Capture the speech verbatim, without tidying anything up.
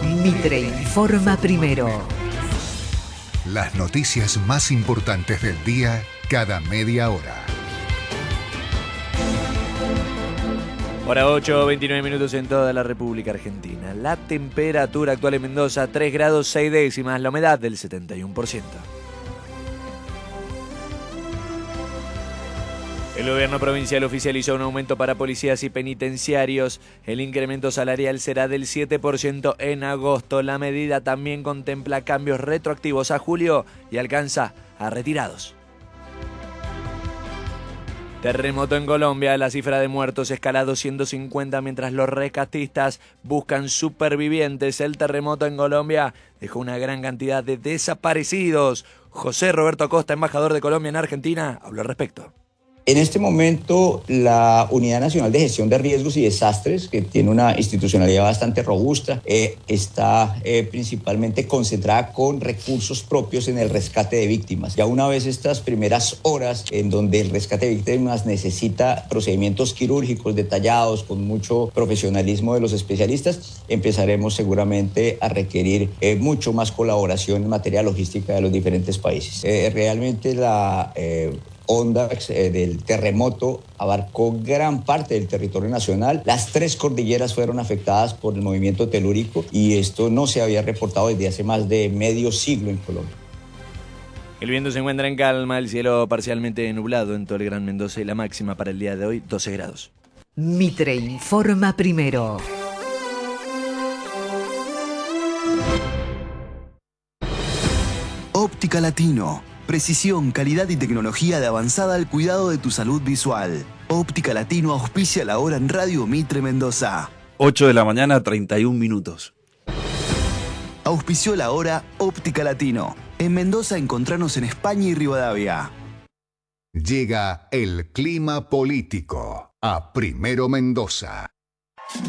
Mitre informa primero. Las noticias más importantes del día cada media hora. Hora ocho, veintinueve minutos en toda la República Argentina. La temperatura actual en Mendoza, tres grados seis décimas, la humedad del setenta y uno por ciento. El gobierno provincial oficializó un aumento para policías y penitenciarios. El incremento salarial será del siete por ciento en agosto. La medida también contempla cambios retroactivos a julio y alcanza a retirados. Terremoto en Colombia, la cifra de muertos escala a doscientos cincuenta mientras los rescatistas buscan supervivientes. El terremoto en Colombia dejó una gran cantidad de desaparecidos. José Roberto Acosta, embajador de Colombia en Argentina, habló al respecto. En este momento, la Unidad Nacional de Gestión de Riesgos y Desastres, que tiene una institucionalidad bastante robusta, eh, está eh, principalmente concentrada con recursos propios en el rescate de víctimas. Ya una vez estas primeras horas en donde el rescate de víctimas necesita procedimientos quirúrgicos detallados, con mucho profesionalismo de los especialistas, empezaremos seguramente a requerir eh, mucho más colaboración en materia logística de los diferentes países. Eh, realmente la... Eh, onda eh, del terremoto abarcó gran parte del territorio nacional. Las tres cordilleras fueron afectadas por el movimiento telúrico y esto no se había reportado desde hace más de medio siglo en Colombia. El viento se encuentra en calma, el cielo parcialmente nublado en todo el Gran Mendoza y la máxima para el día de hoy, doce grados. Mitre informa primero. Óptica Latino. Precisión, calidad y tecnología de avanzada al cuidado de tu salud visual. Óptica Latino auspicia la hora en Radio Mitre Mendoza. ocho de la mañana, treinta y un minutos. Auspició la hora Óptica Latino. En Mendoza encontranos en España y Rivadavia. Llega el clima político a Primero Mendoza.